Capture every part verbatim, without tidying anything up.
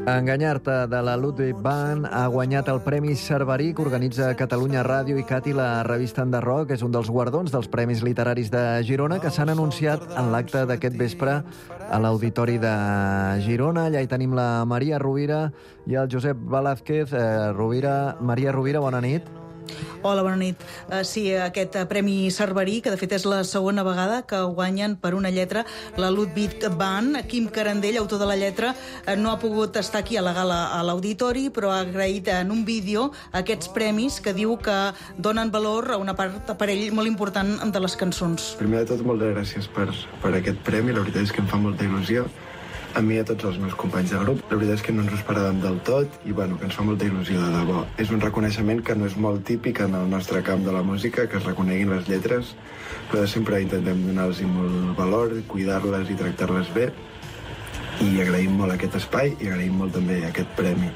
Enganyar-te, de la Ludwig Band, ha guanyat el Premi Cerverí que organitza Catalunya Ràdio i Cati, la revista Enderroc. És un dels guardons dels Premis Literaris de Girona que s'han anunciat en l'acte d'aquest vespre a l'Auditori de Girona. Allà hi tenim la Maria Rovira i el Josep Velázquez. Eh, Rovira, Maria Rovira, bona nit. Hola, bona nit. Uh, sí, aquest uh, Premi Cerverí, que de fet és la segona vegada que guanyen per una lletra la Ludwig Band. Quim Carandell, autor de la lletra, uh, no ha pogut estar aquí a la gala a l'Auditori, però ha agraït en un vídeo aquests premis que diu que donen valor a una part per ell molt important de les cançons. Primer de tot, moltes gràcies per, per aquest premi. La veritat és que em fa molta il·lusió. A mi i a tots els meus companys de grup. La veritat és que no ens ho esperàvem del tot i bueno, que ens fa molta il·lusió, de debò. És un reconeixement que no és molt típic en el nostre camp de la música, que es reconeguin les lletres, però sempre intentem donar-los molt valor, cuidar-les i tractar-les bé, i agraïm molt aquest espai i agraïm molt també aquest premi.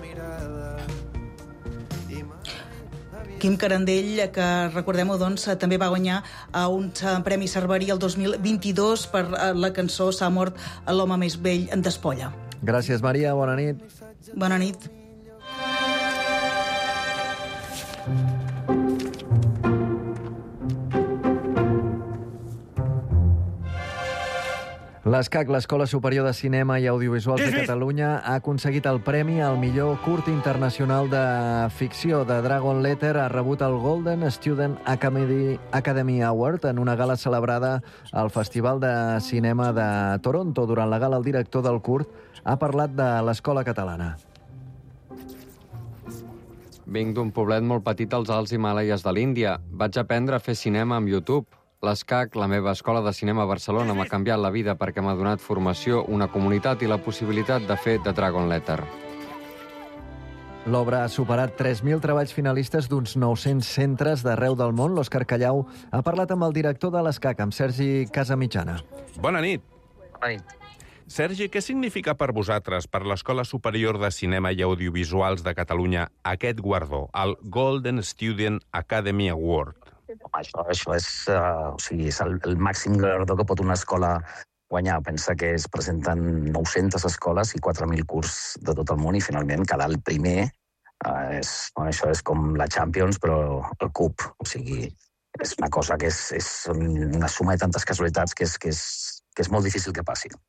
Quim Carandell, que recordem-ho, doncs, també va guanyar un Premi Cerverí el dos mil vint-i-dos per la cançó S'ha mort l'home més vell d'Espolla. Gràcies, Maria. Bona nit. Bona nit. L'ESCAC, l'Escola Superior de Cinema i Audiovisuals de Catalunya, ha aconseguit el premi al millor curt internacional de ficció. The Dragon Letter ha rebut el Golden Student Academy, Academy Award en una gala celebrada al Festival de Cinema de Toronto. Durant la gala, el director del curt ha parlat de l'escola catalana. Vinc d'un poblet molt petit als Alts Himàlaies de l'Índia. Vaig aprendre a fer cinema amb YouTube. L'ESCAC, la meva escola de cinema a Barcelona, m'ha canviat la vida perquè m'ha donat formació, una comunitat i la possibilitat de fer The Dragon Letter. L'obra ha superat tres mil treballs finalistes d'uns nou-cents centres d'arreu del món. L'Òscar Callau ha parlat amb el director de l'ESCAC, amb Sergi Casamitjana. Bona nit. Bona nit. Sergi, què significa per vosaltres, per l'Escola Superior de Cinema i Audiovisuals de Catalunya, aquest guardó, el Golden Student Academy Award? Això, això és, uh, o sigui, és el, el màxim guardó que pot una escola guanyar. Pensa que es presenten nou-centes escoles i quatre mil curs de tot el món i finalment quedar el primer, uh, és, bueno, això és com la Champions però el Cup. O sigui, és una cosa que és, és una suma de tantes casualitats que és, que és, que és molt difícil que passi.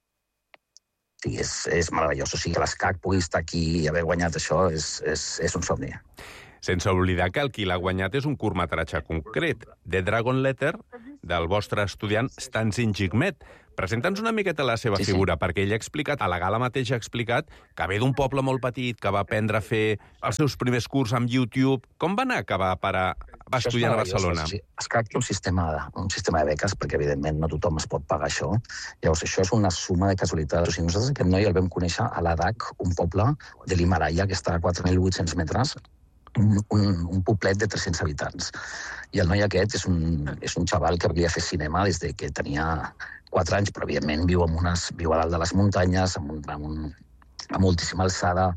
O sigui, és, és meravellós. O sigui, que l'ESCAC pugui estar aquí i haver guanyat això és, és, és un somni. Sense oblidar que el qui l'ha guanyat és un curtmetratge concret, The Dragon Letter, del vostre estudiant Stansin Jigmet. Presenta'ns una miqueta la seva sí, figura, sí. Perquè ell ha explicat, a la gala mateix ha explicat, que ve d'un poble molt petit, que va aprendre a fer els seus primers curs amb YouTube. Com va anar que va, parar, va estudiar a Barcelona? Sí. ESCAC té un sistema, un sistema de beques, perquè evidentment no tothom es pot pagar això. Llavors, això és una suma de casualitats. O sigui, nosaltres aquest noi el vam conèixer a l'Adak, un poble de l'Himàlaia, que està a quatre mil vuit-cents metres, Un, un, un poblet de tres-cents habitants. I el noi aquest és un, és un xaval que volia fer cinema des de que tenia quatre anys, però evidentment viu, amb unes, viu a dalt de les muntanyes, amb, un, amb, un, amb moltíssima alçada,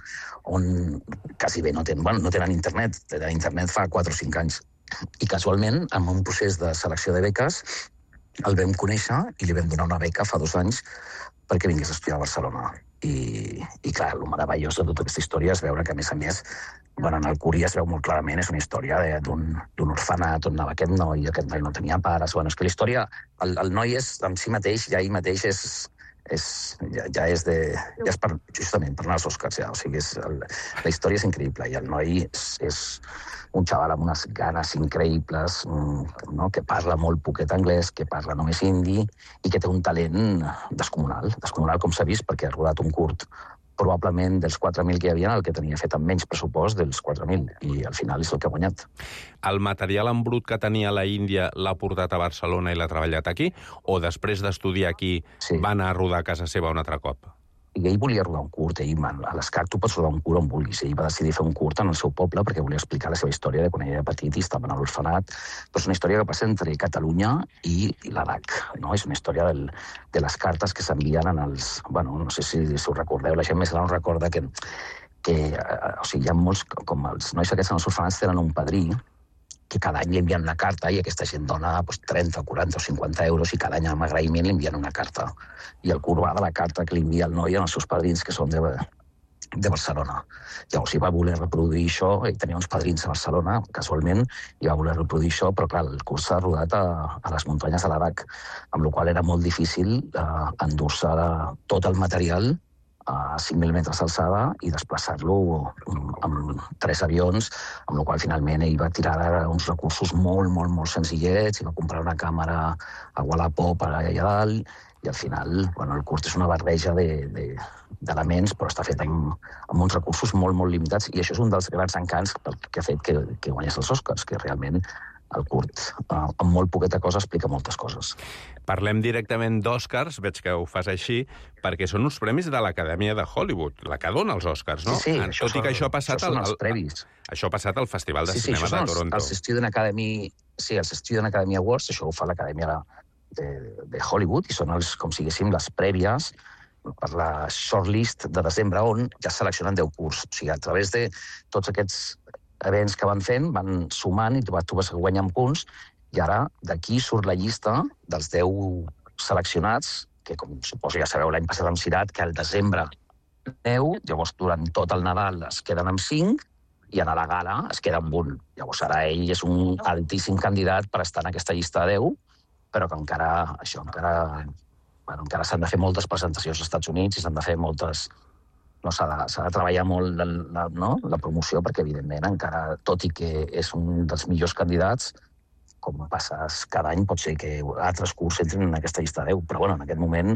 on quasi bé no tenen, bueno, no tenen internet. Tenen internet fa quatre o cinc anys. I casualment, amb un procés de selecció de beques, el vam conèixer i li vam donar una beca fa dos anys perquè vingués a estudiar a Barcelona. I, i clar, el meravellós de tota aquesta història és veure que, a més a més, bueno, en el Curí es veu molt clarament, és una història d'un orfenat on anava aquest noi, aquest noi no tenia pares. Bueno, és que la història, el, el noi és en si mateix, ja ell mateix és, és, ja, ja és de, ja és per, justament per anar als Oscars, ja. O sigui, és, el, la història és increïble i el noi és, és un xaval amb unes ganes increïbles, no? Que parla molt poquet anglès, que parla només hindi i que té un talent descomunal, descomunal com s'ha vist, perquè ha rodat un curt probablement dels quatre mil que hi havia, el que tenia fet amb menys pressupost dels quatre mil, i al final és el que ha guanyat. El material en brut que tenia a la Índia l'ha portat a Barcelona i l'ha treballat aquí, o després d'estudiar aquí sí. Va anar a rodar a casa seva un altre cop? I ell volia rodar un curt, ell, a l'ESCAC tu pots rodar un curt on vulguis, ell va decidir fer un curt en el seu poble perquè volia explicar la seva història de quan ell era petit i estava a l'orfenat, però és una història que passa entre Catalunya i, i l'Adak, no? És una història del, de les cartes que s'envien en els... Bueno, no sé si, si us recordeu, la gent més gran us recorda que, que o sigui, hi ha molts, com els nois aquests en els orfenats tenen un padrí, que cada any li envien una carta i aquesta gent dona pues, trenta, quaranta o cinquanta euros i cada any amb agraïment li envien una carta. I el curt va de la carta que li envia el noi als seus padrins, que són de, de Barcelona. Llavors, hi va voler reproduir això, i tenia uns padrins a Barcelona, casualment, i va voler reproduir això, però clar, el curs s'ha rodat a, a les muntanyes de l'Arac, amb la qual era molt difícil eh, endur-se tot el material a cinc mil metres d'alçada i desplaçar-lo amb tres avions, amb la qual finalment ell va tirar uns recursos molt, molt, molt senzillets, i va comprar una càmera a Wallapop allà dalt, i al final, bueno, el curt és una barreja d'elements, però està fet amb, amb uns recursos molt, molt limitats, i això és un dels grans encants que ha fet que, que guanyés els Oscars, que realment el curt, amb molt poqueta cosa, explica moltes coses. Parlem directament d'Oscars, veig que ho fas així, perquè són uns premis de l'Acadèmia de Hollywood, la que dona els Oscars, no? Sí, sí, això, Tot i que això ha passat això són al, els previs. Això ha passat al Festival de sí, sí, Cinema de els, Toronto. Els Student Academy, sí, els Student Academy Awards, això ho fa l'Acadèmia de, de Hollywood, i són els, com si diguéssim, les prèvies per la shortlist de desembre, on ja seleccionen deu curts. O sigui, a través de tots aquests events que van fent, van sumant, i tu, tu vas guanyant punts, i ara d'aquí surt la llista dels deu seleccionats, que com suposo ja sabeu l'any passat amb Cirat, que al desembre deu, llavors durant tot el Nadal es queden amb cinc, i a la gala es queda amb un. Llavors ara ell és un altíssim candidat per estar en aquesta llista de deu, però que encara, això, encara, bueno, encara s'han de fer moltes presentacions als Estats Units i s'han de fer moltes... No, s'ha de, s'ha de treballar molt la, la, no? la promoció, perquè, evidentment, encara, tot i que és un dels millors candidats, com passes cada any, pot ser que altres curts entrin en aquesta llista de deu. Però, bueno, en aquest moment,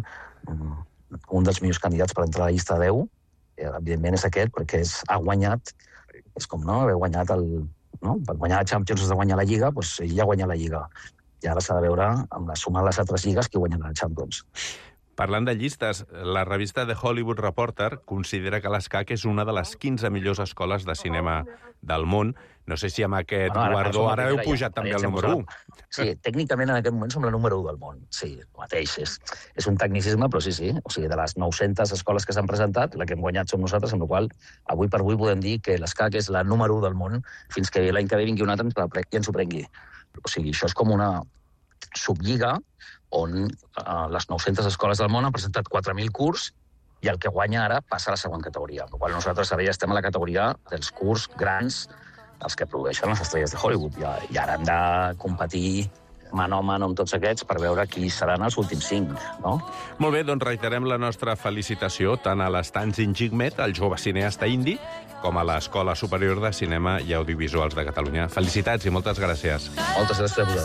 un dels millors candidats per entrar a la llista de deu, evidentment, és aquest, perquè és, ha guanyat, és com, no?, haver guanyat el... No? Per guanyar la Champions has de guanyar la Lliga, doncs ell ja guanya la Lliga. I ara s'ha de veure, amb la suma de les altres lligues, qui guanyen la Champions. Parlant de llistes, la revista The Hollywood Reporter considera que l'Escac és una de les quinze millors escoles de cinema del món. No sé si amb aquest bueno, ara, guardó ara heu pujat ja, també al número u. Sí, tècnicament en aquest moment som la número u del món. Sí, el mateix. És, és un tecnicisme, però sí, sí. O sigui, de les nou-centes escoles que s'han presentat, la que hem guanyat som nosaltres, amb la qual avui per avui podem dir que l'Escac és la número u del món fins que l'any que ve vingui un altre i ens ho prengui. O sigui, això és com una sublliga on eh, les nou-centes escoles del món han presentat quatre mil curts i el que guanya ara passa a la següent categoria. Per qual nosaltres ara ja estem a la categoria dels curts grans, els que produeixen les estrelles de Hollywood. I, i ara hem de competir mano a mano amb tots aquests per veure qui seran els últims cinc, no? Molt bé, doncs reiterem la nostra felicitació tant a l'Stanzin Jigmet, el jove cineasta indi, com a l'Escola Superior de Cinema i Audiovisuals de Catalunya. Felicitats i moltes gràcies. Moltes gràcies a vosaltres.